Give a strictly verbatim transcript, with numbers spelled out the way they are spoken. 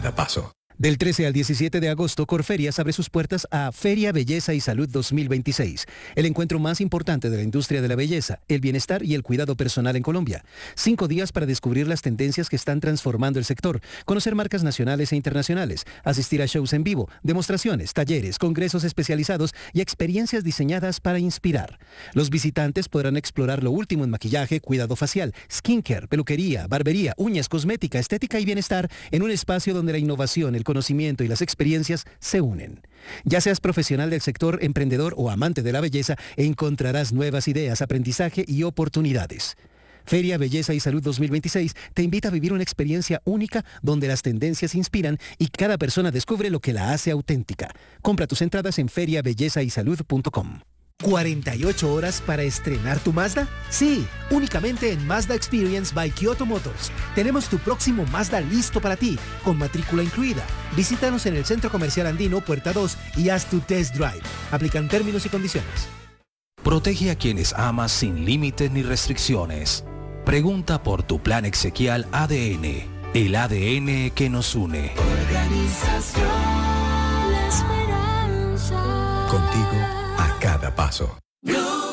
cada paso. Del trece al diecisiete de agosto, Corferias abre sus puertas a Feria Belleza y Salud dos mil veintiséis, el encuentro más importante de la industria de la belleza, el bienestar y el cuidado personal en Colombia. Cinco días para descubrir las tendencias que están transformando el sector, conocer marcas nacionales e internacionales, asistir a shows en vivo, demostraciones, talleres, congresos especializados y experiencias diseñadas para inspirar. Los visitantes podrán explorar lo último en maquillaje, cuidado facial, skincare, peluquería, barbería, uñas, cosmética, estética y bienestar en un espacio donde la innovación, el conocimiento y las experiencias se unen. Ya seas profesional del sector, emprendedor o amante de la belleza, encontrarás nuevas ideas, aprendizaje y oportunidades. Feria Belleza y Salud dos mil veintiséis te invita a vivir una experiencia única donde las tendencias inspiran y cada persona descubre lo que la hace auténtica. Compra tus entradas en feria belleza y salud punto com. ¿cuarenta y ocho horas para estrenar tu Mazda? Sí, únicamente en Mazda Experience by Kyoto Motors. Tenemos tu próximo Mazda listo para ti, con matrícula incluida. Visítanos en el Centro Comercial Andino, Puerta dos, y haz tu test drive. Aplican términos y condiciones. Protege a quienes amas sin límites ni restricciones. Pregunta por tu plan exequial A D N, el A D N que nos une. Organización La Esperanza. Contigo a cada paso.